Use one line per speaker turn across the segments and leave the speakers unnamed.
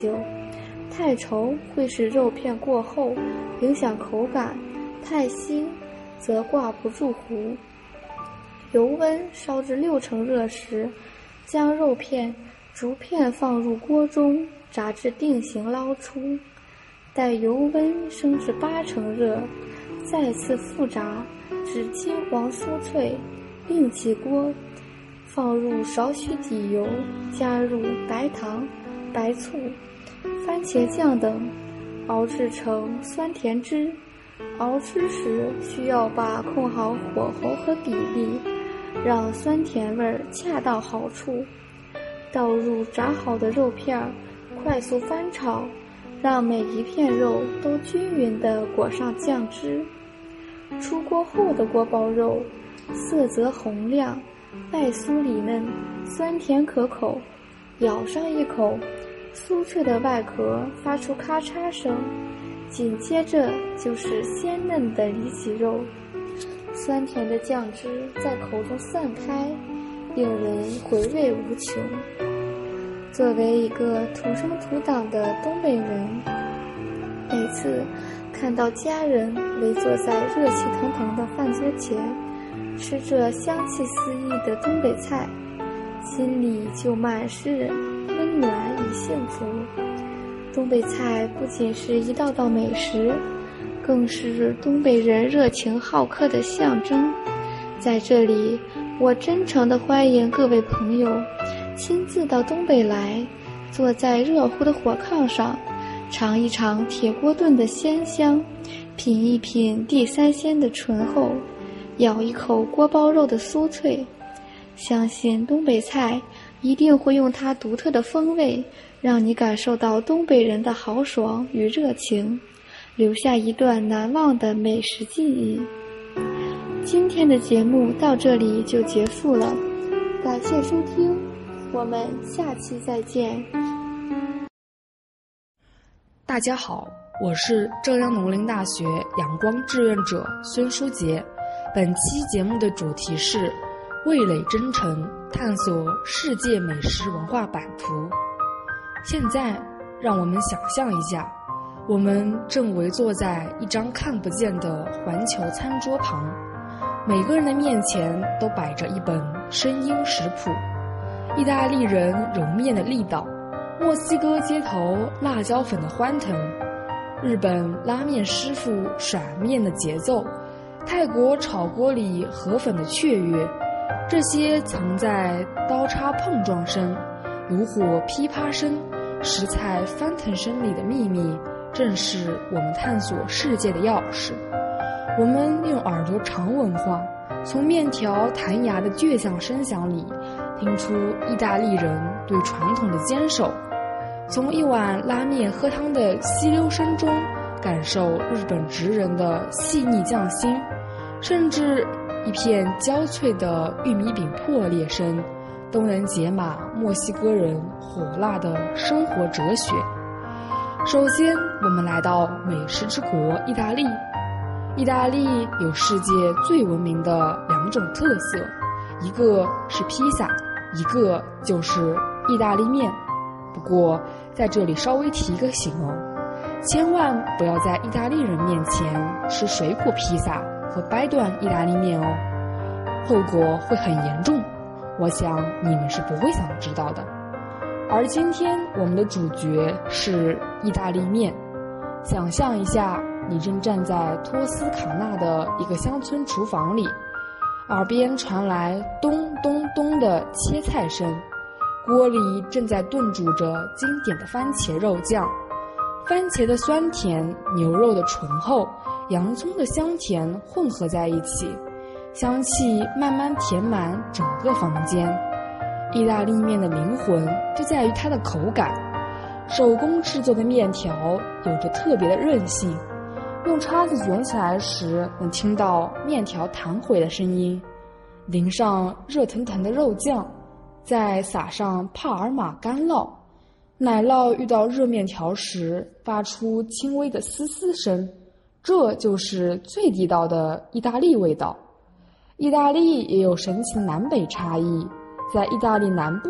久。太稠会使肉片过厚，影响口感；太稀则挂不住糊。油温烧至60%热时，将肉片逐片放入锅中，炸至定型捞出。待油温升至80%热，再次复炸至金黄酥脆，另起锅，放入少许底油，加入白糖、白醋、番茄酱等，熬制成酸甜汁。熬制时需要把控好火候和比例，让酸甜味恰到好处。倒入炸好的肉片，快速翻炒，让每一片肉都均匀地裹上酱汁。出锅后的锅包肉色泽红亮，外酥里嫩，酸甜可口。咬上一口，酥脆的外壳发出咔嚓声，紧接着就是鲜嫩的里脊肉，酸甜的酱汁在口中散开，令人回味无穷。作为一个土生土长的东北人，每次看到家人围坐在热气腾腾的饭桌前，吃着香气四溢的东北菜，心里就满是温暖与幸福。东北菜不仅是一道道美食，更是东北人热情好客的象征。在这里，我真诚地欢迎各位朋友亲自到东北来，坐在热乎的火炕上，尝一尝铁锅炖的鲜香，品一品地三鲜的醇厚，咬一口锅包肉的酥脆。相信东北菜一定会用它独特的风味，让你感受到东北人的豪爽与热情，留下一段难忘的美食记忆。今天的节目到这里就结束了，感谢收听，我们下期再见。
大家好，我是浙江农林大学阳光志愿者孙书杰。本期节目的主题是味蕾真诚，探索世界美食文化版图。现在让我们想象一下，我们正围坐在一张看不见的环球餐桌旁，每个人的面前都摆着一本声音食谱，意大利人揉面的力道，墨西哥街头辣椒粉的欢腾，日本拉面师傅甩面的节奏，泰国炒锅里河粉的雀跃，这些藏在刀叉碰撞声、炉火噼啪声、食材翻腾声里的秘密，正是我们探索世界的钥匙。我们用耳朵尝文化，从面条弹牙的倔强声响里听出意大利人对传统的坚守，从一碗拉面喝汤的吸溜声中感受日本职人的细腻匠心，甚至一片焦脆的玉米饼破裂声都能解码墨西哥人火辣的生活哲学。首先，我们来到美食之国意大利。意大利有世界最闻名的2种特色，一个是披萨，一个就是意大利面。不过在这里稍微提个醒哦，千万不要在意大利人面前吃水果披萨和掰断意大利面哦，后果会很严重，我想你们是不会想知道的。而今天我们的主角是意大利面。想象一下，你正站在托斯卡纳的一个乡村厨房里，耳边传来咚咚咚的切菜声，锅里正在炖煮着经典的番茄肉酱，番茄的酸甜，牛肉的醇厚，洋葱的香甜混合在一起，香气慢慢填满整个房间。意大利面的灵魂就在于它的口感，手工制作的面条有着特别的韧性，用叉子卷起来时能听到面条弹回的声音，淋上热腾腾的肉酱，再撒上帕尔马干酪，奶酪遇到热面条时发出轻微的嘶嘶声，这就是最地道的意大利味道。意大利也有神奇的南北差异，在意大利南部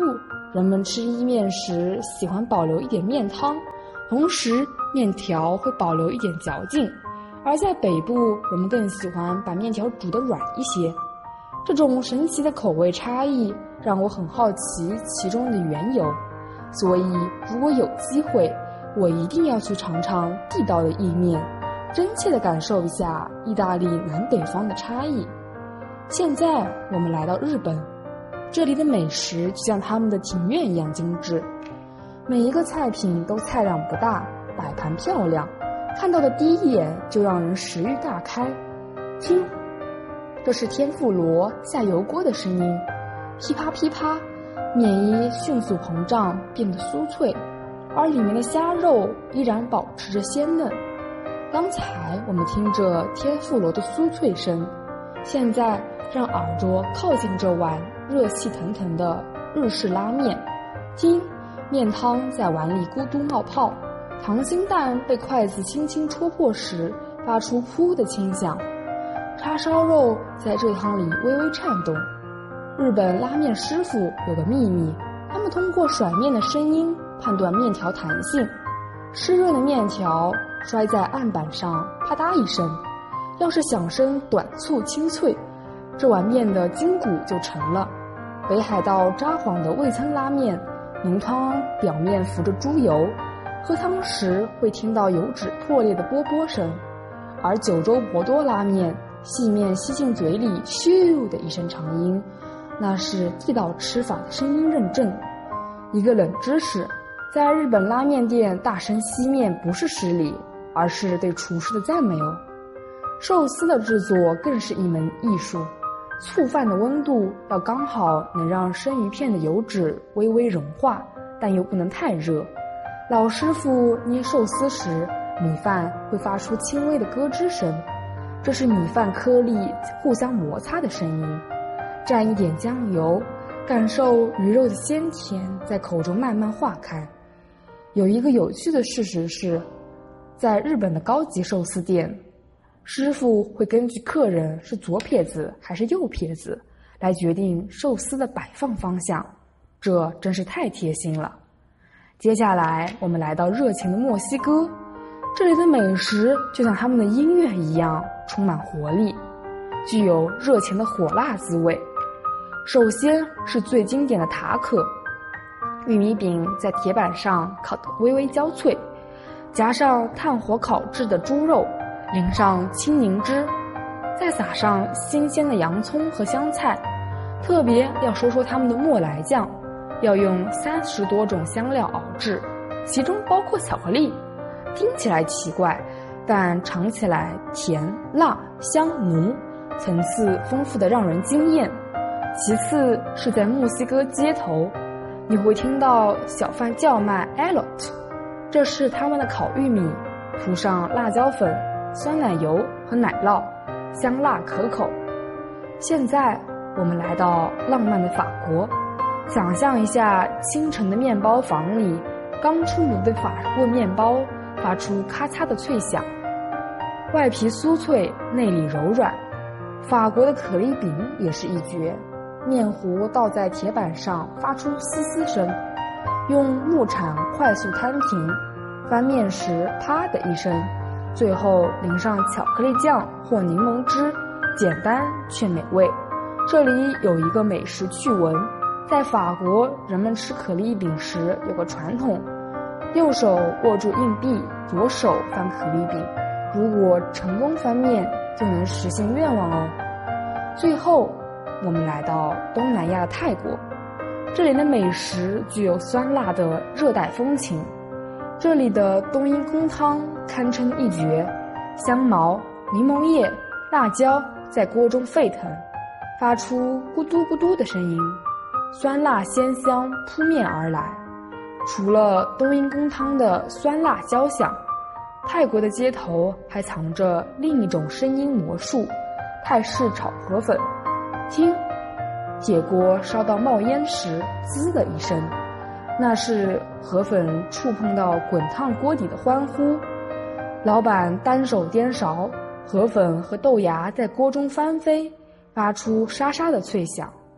人们吃意面时喜欢保留一点面汤，同时面条会保留一点嚼劲，而在北部，人们更喜欢把面条煮得软一些。这种神奇的口味差异让我很好奇其中的缘由，所以如果有机会，我一定要去尝尝地道的意面，真切地感受一下意大利南北方的差异。现在我们来到日本，这里的美食就像他们的庭院一样精致，每一个菜品都菜量不大，摆盘漂亮，看到的第一眼就让人食欲大开。听，这是天妇罗下油锅的声音，噼啪噼啪，面衣迅速膨胀变得酥脆，而里面的虾肉依然保持着鲜嫩。刚才我们听着天妇罗的酥脆声，现在让耳朵靠近这碗热气腾腾的日式拉面，听面汤在碗里咕嘟冒泡，溏心蛋被筷子轻轻戳破时发出噗的轻响，叉烧肉在这汤里微微颤动。日本拉面师傅有个秘密，他们通过甩面的声音判断面条弹性，湿润的面条摔在案板上啪嗒一声，要是响声短促清脆，这碗面的筋骨就成了。北海道札幌的味噌拉面，浓汤表面浮着猪油，喝汤时会听到油脂破裂的啵啵声，而九州博多拉面，细面吸进嘴里咻的一声长音，那是地道吃法的声音认证。一个冷知识，在日本拉面店大声吸面不是失礼，而是对厨师的赞美哦。寿司的制作更是一门艺术，醋饭的温度要刚好能让生鱼片的油脂微微融化，但又不能太热。老师傅捏寿司时，米饭会发出轻微的咯吱声，这是米饭颗粒互相摩擦的声音。蘸一点酱油，感受鱼肉的鲜甜在口中慢慢化开。有一个有趣的事实是，在日本的高级寿司店，师傅会根据客人是左撇子还是右撇子来决定寿司的摆放方向，这真是太贴心了。接下来我们来到热情的墨西哥，这里的美食就像他们的音乐一样充满活力，具有热情的火辣滋味。首先是最经典的塔可，玉米饼在铁板上烤得微微焦脆，夹上炭火烤制的猪肉，淋上青柠汁，再撒上新鲜的洋葱和香菜。特别要说说他们的莫莱酱，要用30多种香料熬制，其中包括巧克力。听起来奇怪，但尝起来甜辣香浓，层次丰富的让人惊艳。其次是在墨西哥街头，你会听到小贩叫卖 elote， 这是他们的烤玉米，涂上辣椒粉、酸奶油和奶酪，香辣可口。现在我们来到浪漫的法国，想象一下清晨的面包房里，刚出炉的法棍面包发出咔嚓的脆响，外皮酥脆，内里柔软。法国的可丽饼也是一绝，面糊倒在铁板上发出嘶嘶声，用木铲快速摊平，翻面时啪的一声，最后淋上巧克力酱或柠檬汁，简单却美味。这里有一个美食趣闻，在法国人们吃可丽饼时有个传统，右手握住硬币，左手翻可丽饼，如果成功翻面就能实现愿望哦。最后我们来到东南亚的泰国，这里的美食具有酸辣的热带风情，这里的冬阴功汤堪称一绝，香茅、柠檬叶、辣椒在锅中沸腾，发出咕嘟咕嘟的声音，酸辣鲜香扑面而来。除了冬阴功汤的酸辣交响，泰国的街头还藏着另一种声音魔术，泰式炒河粉。听，铁锅烧到冒烟时滋的一声，那是河粉触碰到滚烫锅底的欢呼。老板单手颠勺，河粉和豆芽在锅中翻飞，发出沙沙的脆响。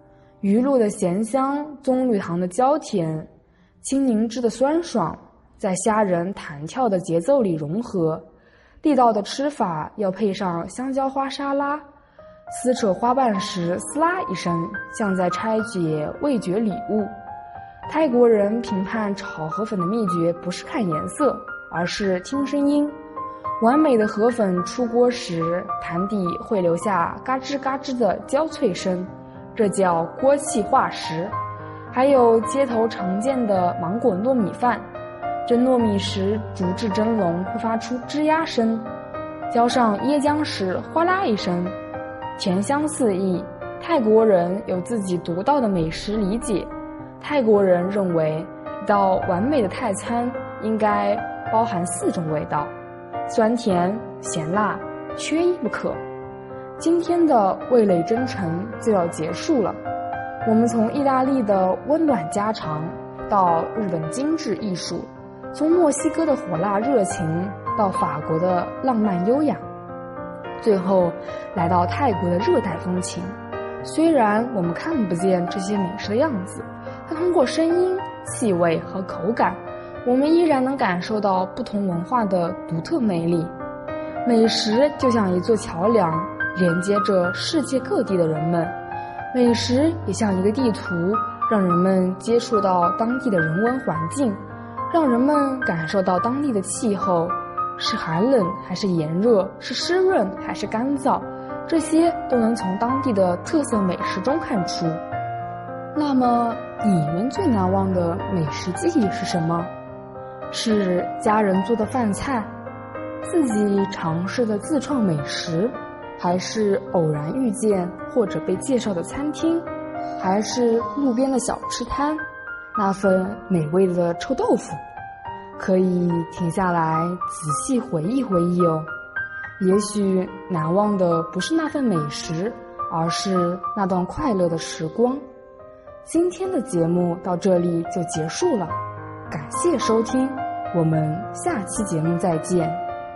鱼露的咸香，棕榈糖的焦甜，青柠汁的酸爽，在虾仁弹跳的节奏里融合。地道的吃法要配上香蕉花沙拉，撕扯花瓣时撕啦一声，像在拆解味觉礼物。泰国人评判炒河粉的秘诀不是看颜色，而是听声音。完美的河粉出锅时，盘底会留下嘎吱嘎吱的焦脆声，这叫锅气化食。还有街头常见的芒果糯米饭，蒸糯米时竹制蒸笼会发出吱呀声，浇上椰浆时哗啦一声，甜香四溢。泰国人有自己独到的美食理解，泰国人认为一道完美的泰餐应该包含4种味道，酸甜咸辣缺一不可。今天的味蕾真诚就要结束了，我们从意大利的温暖家常到日本精致艺术，从墨西哥的火辣热情到法国的浪漫优雅，最后来到泰国的热带风情。虽然我们看不见这些美食的样子，但通过声音、气味和口感，我们依然能感受到不同文化的独特魅力。美食就像一座桥梁，连接着世界各地的人们。美食也像一个地图，让人们接触到当地的人文环境，让人们感受到当地的气候，是寒冷还是炎热，是湿润还是干燥，这些都能从当地的特色美食中看出。那么你们最难忘的美食记忆是什么？是家人做的饭菜，自己尝试的自创美食，还是偶然遇见或者被介绍的餐厅，还是路边的小吃摊，那份美味的臭豆腐？可以停下来仔细回忆回忆哦。也许难忘的不是那份美食，而是那段快乐的时光。今天的节目到这里就结束了，感谢收听，我们下期节目再见。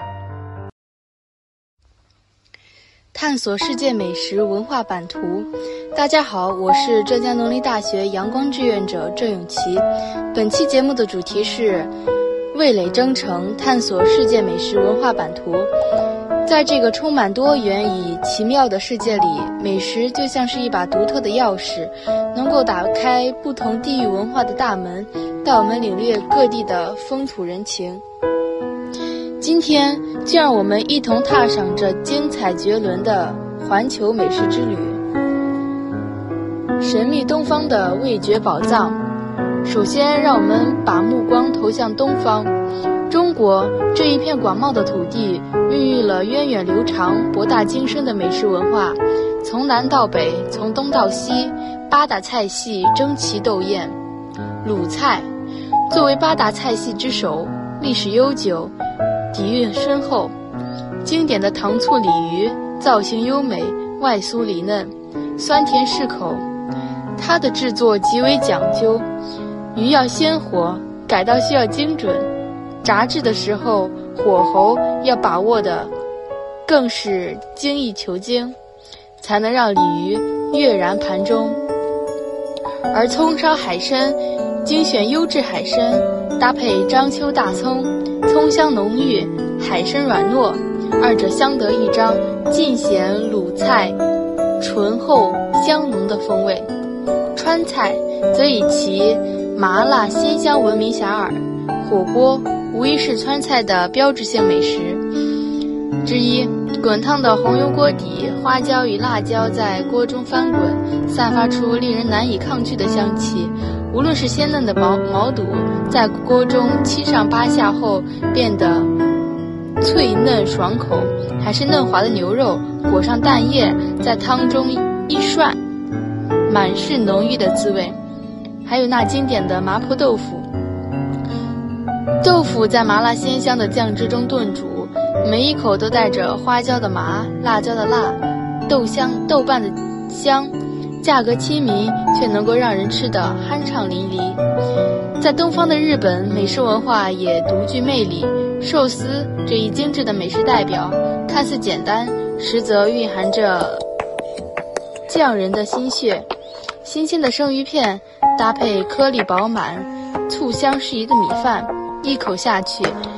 探索世界美食文化版图。大家好，我是浙江农林大学阳光志愿者郑永琪。本期节目的主题是味蕾征程，探索世界美食文化版图。在这个充满多元与奇妙的世界里，美食就像是一把独特的钥匙，能够打开不同地域文化的大门，带我们领略各地的风土人情。今天就让我们一同踏上这精彩绝伦的环球美食之旅，神秘东方的味觉宝藏。首先让我们把目光投向东方，中国这一片广袤的土地孕育了源远流长、博大精深的美食文化，从南到北，从东到西，8大菜系争奇斗艳。鲁菜作为8大菜系之首，历史悠久，底蕴深厚。经典的糖醋鲤鱼造型优美，外酥里嫩，酸甜适口。它的制作极为讲究，鱼要鲜活，改刀需要精准，炸制的时候火候要把握的更是精益求精，才能让鲤鱼跃然盘中。而葱烧海参精选优质海参，搭配章丘大葱，葱香浓郁，海参软糯，二者相得益彰，尽显鲁菜醇厚香浓的风味。川菜则以其麻辣鲜香闻名遐迩，火锅无疑是川菜的标志性美食之一。滚烫的红油锅底，花椒与辣椒在锅中翻滚，散发出令人难以抗拒的香气。无论是鲜嫩的毛肚在锅中七上八下后变得脆嫩爽口，还是嫩滑的牛肉裹上蛋液在汤中一涮，满是浓郁的滋味。还有那经典的麻婆豆腐，豆腐在麻辣鲜香的酱汁中炖煮，每一口都带着花椒的麻，辣椒的辣，豆瓣的香，价格亲民却能够让人吃得酣畅淋漓。在东方的日本，美食文化也独具魅力。寿司这一精致的美食代表，看似简单，实则蕴含着匠人的心血。 新鲜的生鱼片搭配颗粒饱满、醋香适宜的米饭，一口下去，